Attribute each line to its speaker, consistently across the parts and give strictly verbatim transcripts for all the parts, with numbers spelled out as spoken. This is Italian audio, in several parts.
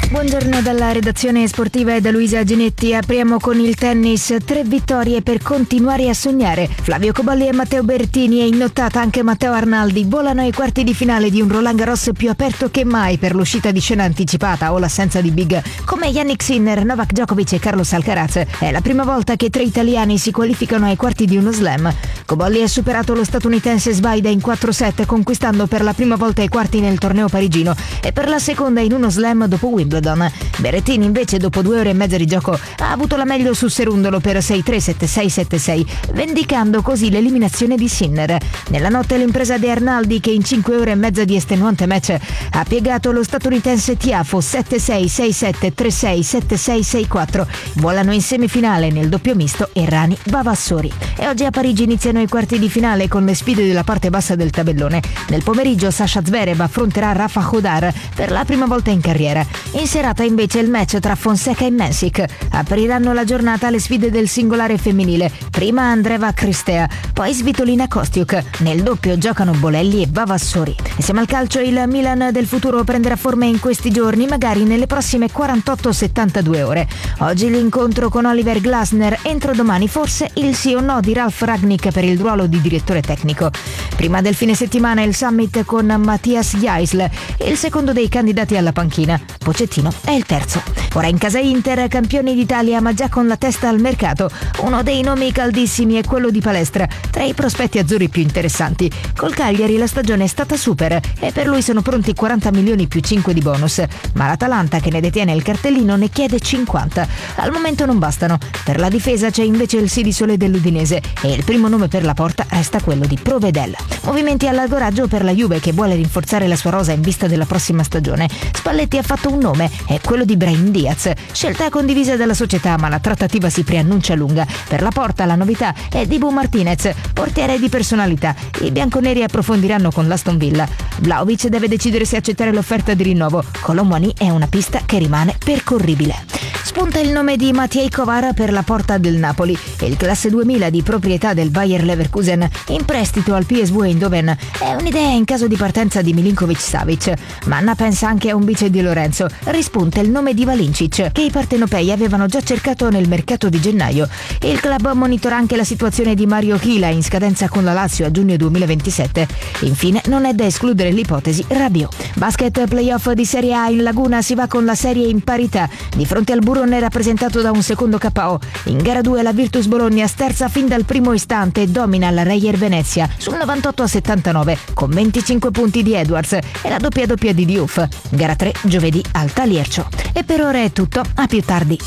Speaker 1: Buongiorno dalla redazione sportiva e da Luisa Ginetti. Apriamo con il tennis. Tre vittorie per continuare a sognare. Flavio Cobolli e Matteo Berrettini e in nottata anche Matteo Arnaldi volano ai quarti di finale di un Roland Garros più aperto che mai per l'uscita di scena anticipata o l'assenza di big come Jannik Sinner, Novak Djokovic e Carlos Alcaraz. È la prima volta che tre italiani si qualificano ai quarti di uno slam. Cobolli ha superato lo statunitense Sbaida in quattro set, conquistando per la prima volta i quarti nel torneo parigino e per la seconda in uno slam dopo Wimbledon. Berrettini invece dopo due ore e mezza di gioco ha avuto la meglio su Serundolo per sei tre sette sei sette sei, vendicando così l'eliminazione di Sinner. Nella notte l'impresa di Arnaldi, che in cinque ore e mezza di estenuante match ha piegato lo statunitense Tiafoe sette sei sei sette tre sei sette sei sei quattro. Volano in semifinale nel doppio misto Errani Vavassori. E oggi a Parigi iniziano i quarti di finale con le sfide della parte bassa del tabellone. Nel pomeriggio Sasha Zverev affronterà Rafa Hodar per la prima volta in carriera. In serata invece il match tra Fonseca e Mensik. Apriranno la giornata le sfide del singolare femminile. Prima Andreeva Cristea, poi Svitolina Kostiuk. Nel doppio giocano Bolelli e Vavassori. E siamo al calcio, il Milan del futuro prenderà forma in questi giorni, magari nelle prossime quarantotto settantadue ore. Oggi l'incontro con Oliver Glasner, entro domani forse il sì o no di Ralf Rangnick per il ruolo di direttore tecnico. Prima del fine settimana il summit con Matthias Jaisl, il secondo dei candidati alla panchina. Pochettino è il terzo. Ora in casa Inter, campioni d'Italia ma già con la testa al mercato. Uno dei nomi caldissimi è quello di Palestra, tra i prospetti azzurri più interessanti. Col Cagliari la stagione è stata super e per lui sono pronti quaranta milioni più cinque di bonus, ma l'Atalanta, che ne detiene il cartellino, ne chiede cinquanta. Al momento non bastano. Per la difesa c'è invece il sì di Sole dell'Udinese e il primo nome per la porta resta quello di Provedel. Movimenti all'algoraggio per la Juve, che vuole rinforzare la sua rosa in vista della prossima stagione. Spalletti ha fatto un nome, è quello di Brahim Diaz, scelta condivisa dalla società, ma la trattativa si preannuncia lunga. Per la porta la novità è Dibu Martinez, portiere di personalità. I bianconeri approfondiranno con l'Aston Villa. Vlahovic deve decidere se accettare l'offerta di rinnovo. Colomwani è una pista che rimane percorribile. Spunta il nome di Matej Kovar per la porta del Napoli. Il classe duemila di proprietà del Bayer Leverkusen in prestito al P S V Eindhoven è un'idea in caso di partenza di Milinkovic-Savic. Manna pensa anche a un vice di Lorenzo. Rispunta il nome di Valincic, che i partenopei avevano già cercato nel mercato di gennaio. Il club monitora anche la situazione di Mario Chila, in scadenza con la Lazio a giugno duemilaventisette. Infine non è da escludere l'ipotesi Rabiot. Basket playoff di Serie A, in Laguna si va con la serie in parità. Di fronte al Burone rappresentato da un secondo K O. In gara due la Virtus Bologna sterza fin dal primo istante e domina la Reyer Venezia sul novantotto a settantanove con venticinque punti di Edwards e la doppia doppia di Diouf. Gara tre giovedì al Taliercio. E per ora è tutto, a più tardi.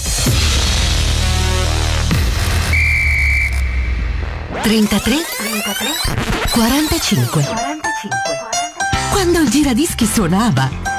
Speaker 2: trentatré quarantacinque. Quando il giradischi suonava